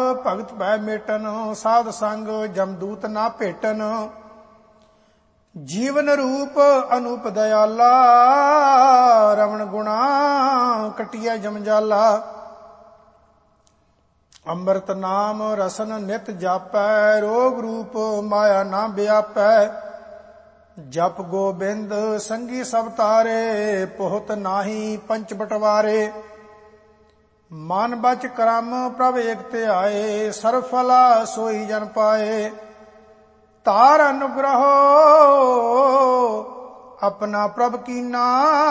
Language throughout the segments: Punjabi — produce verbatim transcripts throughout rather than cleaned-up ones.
ਭਗਤ ਭੈ ਮੇਟਨ, ਸਾਧ ਸੰਗ ਜਮਦੂਤ ਨਾ ਭੇਟਨ। ਜੀਵਨ ਰੂਪ ਅਨੂਪ ਦਇਆਲਾ, ਰਵਣ ਗੁਣਾ ਕਟਿਆ ਜਮਜਾਲਾ। ਅੰਮ੍ਰਿਤ ਨਾਮ ਰਸਨ ਨਿਤ ਜਾਪੈ, ਰੋਗ ਰੂਪ ਮਾਇਆ ਨਾ ਵਿਆਪੈ। ਜਪ ਗੋਬਿੰਦ ਸੰਗੀ ਸਭ ਤਾਰੇ, ਬਹੁਤ ਨਾਹੀ ਪੰਚ ਬਟਵਾਰੇ। ਮਨ ਬਚ ਕਰਮ ਪ੍ਰਭ ਏਕ ਧਿਆਏ, ਸਰਬ ਫਲਾ ਸੋਈ ਜਨ ਪਾਏ। ਤਾਰ ਅਨੁਗ੍ਰਹੋ ਆਪਣਾ ਪ੍ਰਭ ਕੀਨਾ,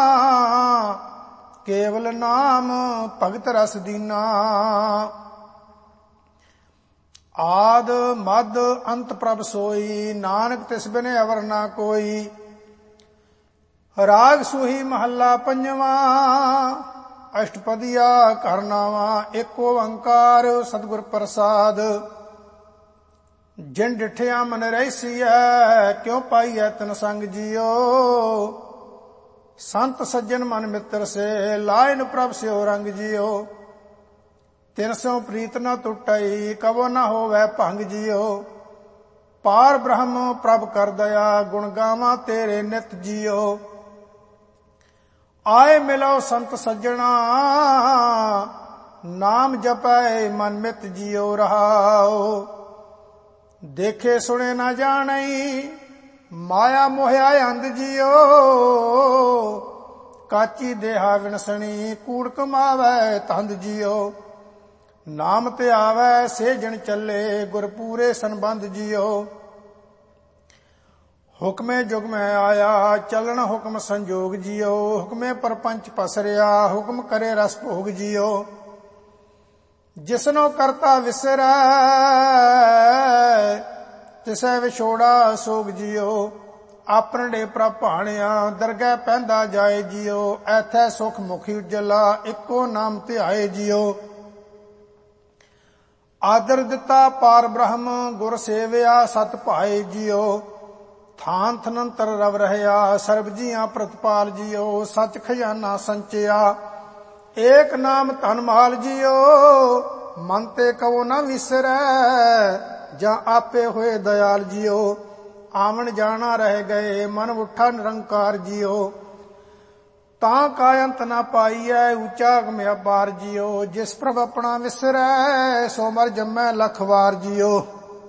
ਕੇਵਲ ਨਾਮ ਭਗਤ ਰਸ ਦੀਨਾ। ਆਦ ਮਦ ਅੰਤ ਪ੍ਰਭ ਸੋਈ, ਨਾਨਕ ਤਿਸ ਬਿਨ ਅਵਰ ਨਾ ਕੋਈ। ਰਾਗ ਸੂਹੀ ਮਹੱਲਾ ਪੰਜਵਾਂ, ਅਸ਼ਟਪਦੀਆ ਘਰ ਨਾਵਾਂ। ਏਕ ਓੰਕਾਰ ਸਤਿਗੁਰ ਪ੍ਰਸਾਦ, ਜਿਨ ਡਿਠਿਆ ਮਨ ਰਹਿਸੀਐ, ਕਿਉ ਪਾਈਐ ਤਨ ਸੰਗ ਜੀਓ। ਸੰਤ ਸੱਜਣ ਮਨ ਮਿੱਤਰ ਸੇ, ਲਾਇਨ ਪ੍ਰਭ ਸਿਓ ਰੰਗ ਜੀਓ। ਤਿਨ ਸਿਉ ਪ੍ਰੀਤ ਨ ਟੁੱਟਈ, ਕਬੋ ਨ ਹੋਵੈ ਭੰਗ ਜੀਓ। ਪਾਰ ਬ੍ਰਹਮ ਪ੍ਰਭ ਕਰ ਦਇਆ, ਗੁਣ ਗਾਵਾਂ ਤੇਰੇ ਨਿਤ ਜੀਓ। ਆਏ ਮਿਲੋ ਸੰਤ ਸੱਜਣਾ, ਨਾਮ ਜਪੈ ਮਨ ਮਿਤ ਜੀਓ ਰਹਾਓ। ਦੇਖੇ ਸੁਣੇ ਨਾ ਜਾਣਈ, ਮਾਇਆ ਮੋਹਿਆ ਅੰਧ ਜੀਓ। ਕਾਚੀ ਦੇਹਾ ਵਿਣਸਣੀ, ਕੂੜ ਕਮਾਵੈ ਤੰਦ ਜੀਓ। ਨਾਮ ਤੇ ਆਵੈ ਸੇਜਣ ਚੱਲੇ, ਗੁਰ ਪੂਰੇ ਸੰਬੰਧ ਜੀਓ। ਹੁਕਮੇ ਜੁਗ ਮੈਂ ਆਇਆ, ਚੱਲਣ ਹੁਕਮ ਸੰਜੋਗ ਜੀਓ। ਹੁਕਮੇ ਪਰਪੰਚ ਪਸਰਿਆ, ਹੁਕਮ ਕਰੇ ਰਸ ਭੋਗ ਜੀਓ। ਜਿਸਨੋ ਕਰਤਾ ਵਿਸਰੈ, ਤਿਸੈ ਵਿਛੋੜਾ ਸੋਗ ਜੀਓ। ਆਪਣੜੇ ਪ੍ਰਭ ਭਾਣਿਆ, ਦਰਗਹਿ ਪੈਂਦਾ ਜਾਏ ਜੀਓ। ਐਥੈ ਸੁਖ ਮੁਖੀ ਉਜਲਾ, ਇੱਕੋ ਨਾਮ ਧਿਆਏ ਜੀਓ। ਆਦਰ ਦਿੱਤਾ ਪਾਰ ਬ੍ਰਹਮ, ਗੁਰ ਸੇਵਿਆ ਸਤ ਭਾਏ ਜੀਓ। ਥਾਨ ਥਨੰਤਰ ਰਵ ਰਹਿਆ, ਸਰਬ ਜੀਆਂ ਪ੍ਰਤਪਾਲ ਜੀਓ। ਸੱਚ ਖਜ਼ਾਨਾ ਸੰਚਿਆ, ਏਕ ਨਾਮ ਧਨ ਮਾਲ ਜੀਓ। ਮਨ ਤੇ ਕਵੋ ਨਾ ਵਿਸਰੈ, ਜਾਂ ਆਪੇ ਹੋਏ ਦਇਆਲ ਜੀਓ। ਆਵਣ ਜਾਣਾ ਰਹਿ ਗਏ, ਮਨ ਉਠਾ ਨਿਰੰਕਾਰ ਜੀਓ। ਤਾਂ ਕਾਇੰਤ ਨਾ ਪਾਈਐ, ਉੱਚਾ ਅਗਮ ਅਪਾਰ ਜੀਓ। ਜਿਸ ਪ੍ਰਭ ਆਪਣਾ ਵਿਸਰੈ, ਸੋ ਮਰ ਜੰਮੈ ਲੱਖ ਵਾਰ ਜੀਓ।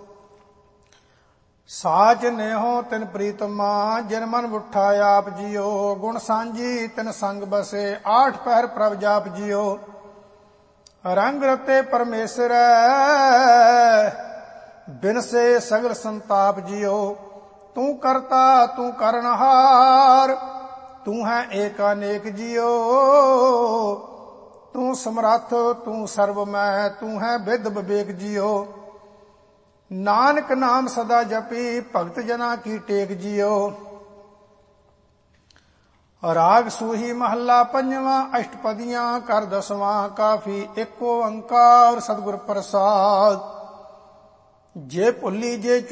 ਸਾਚ ਨੇਹੋ ਤਿਨ ਪ੍ਰੀਤਮਾ, ਜਿਨ ਮਨ ਉਠਾ ਆਪ ਜੀਓ। ਗੁਣ ਸਾਂਝੀ ਤਿਨ ਸੰਗ ਬਸੇ, ਆਠ ਪਹਿਰ ਪ੍ਰਭ ਜਾਪ ਜੀਓ। ਰੰਗ ਰਤੇ ਪਰਮੇਸ਼ਰੈ, ਬਿਨਸੇ ਸਗਲ ਸੰਤਾਪ ਜੀਓ। ਤੂੰ ਕਰਤਾ ਤੂੰ ਕਰਨਹਾਰ, ਤੂੰ ਹੈ ਏਕ ਅਨੇਕ ਜੀਓ। ਤੂੰ ਸਮਰੱਥ ਤੂੰ ਸਰਵਮੈ, ਤੂੰ ਹੈ ਵਿਦ ਵਿਵੇਕ ਜੀਓ। ਨਾਨਕ ਨਾਮ ਸਦਾ ਜਪੀ, ਭਗਤ ਜਨਾ ਕੀ ਟੇਕ ਜੀਓ। ਰਾਗ ਸੂਹੀ ਮਹੱਲਾ ਪੰਜਵਾਂ, ਅਸ਼ਟਪਦੀਆਂ ਕਰ ਦਸਵਾਂ। ਕਾਫੀ ਏਕ ਓੰਕਾਰ ਸਤਿਗੁਰ ਪ੍ਰਸਾਦ, ਜੇ ਭੁੱਲੀ ਜੇ